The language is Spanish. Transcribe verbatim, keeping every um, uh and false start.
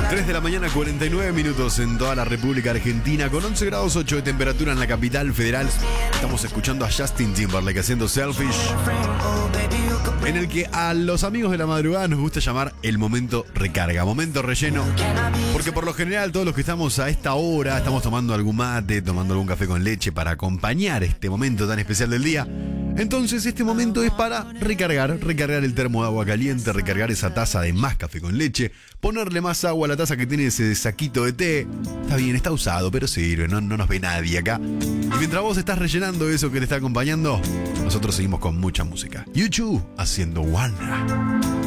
tres de la mañana, cuarenta y nueve minutos en toda la República Argentina, con once grados ocho de temperatura en la capital federal. Estamos escuchando a Justin Timberlake haciendo Selfish, en el que a los amigos de la madrugada nos gusta llamar el momento recarga, momento relleno, porque por lo general todos los que estamos a esta hora estamos tomando algún mate, tomando algún café con leche para acompañar este momento tan especial del día. Entonces este momento es para recargar, recargar el termo de agua caliente, recargar esa taza de más café con leche, ponerle más agua a la taza que tiene ese saquito de té. Está bien, está usado, pero sirve, no, no nos ve nadie acá. Y mientras vos estás rellenando eso que te está acompañando, nosotros seguimos con mucha música. YouTube haciendo One.